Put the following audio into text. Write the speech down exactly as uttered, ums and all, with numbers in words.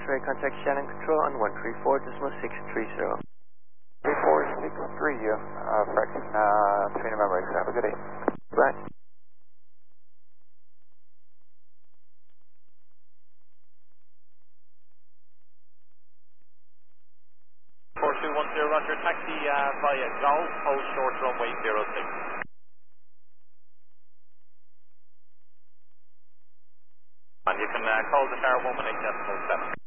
X-ray, contact Shannon Control on one three four decimal six three zero. three four six three, uh, fraction, uh, three November X. Have a good day. Bye. four two one zero, Roger, taxi uh, via Golf, hold short runway zero six. And you can uh, call the tower one one eight decimal seven.